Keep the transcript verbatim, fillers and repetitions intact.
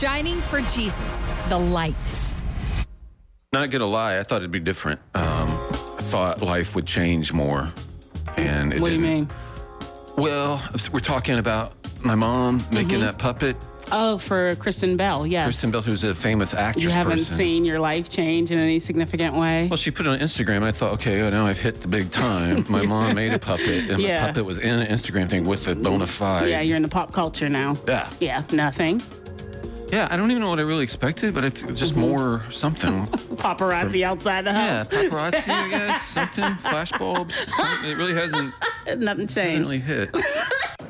Shining for Jesus, the light. Not gonna lie, I thought it'd be different. Um, I thought life would change more, and it What do you didn't. mean? Well, we're talking about my mom making that puppet. Oh, for Kristen Bell, yes. Kristen Bell, who's a famous actress You haven't person. seen your life change in any significant way? Well, she put it on Instagram. And I thought, okay, oh, now I've hit the big time. My mom made a puppet, and Yeah. the puppet was in an Instagram thing with a bona fide. Yeah, you're in the pop culture now. Yeah. Yeah, nothing. Yeah, I don't even know what I really expected, but it's just more something. Paparazzi outside the Yeah, house. paparazzi, I guess, something, flashbulbs. Something. It really hasn't Nothing hasn't changed. really hit.